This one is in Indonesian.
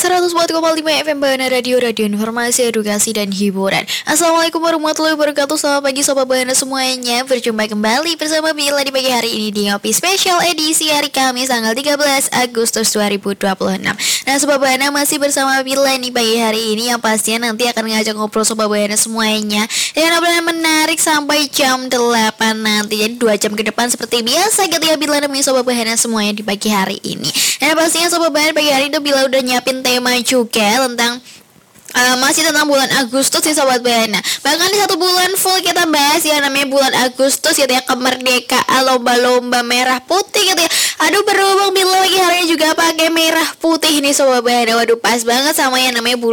104,5 FM Bahana Radio Informasi, Edukasi, dan Hiburan. Assalamualaikum warahmatullahi wabarakatuh. Selamat pagi Sobat Bahana semuanya. Berjumpa kembali bersama Bila di pagi hari ini di Ngopi Spesial edisi hari Kamis tanggal 13 Agustus 2026. Nah Sobat Bahana masih bersama Bila nih pagi hari ini, yang pastinya nanti akan ngajak ngobrol Sobat Bahana semuanya dengan obrolan menarik sampai jam 8 nanti. Jadi 2 jam ke depan seperti biasa ketika Bila nemui Sobat Bahana semuanya di pagi hari ini. Nah pastinya Sobat Bahana pagi hari itu Bila udah nyiapin tema juga tentang masih tentang bulan Agustus sih Sobat Bahana. Bahkan di 1 bulan full kita bahas ya namanya bulan Agustus gitu ya, kemerdekaan, lomba-lomba merah putih gitu ya. Aduh berhubung Bila lagi harinya juga pakai merah putih nih Sobat Bahana. Waduh pas banget sama yang namanya bulan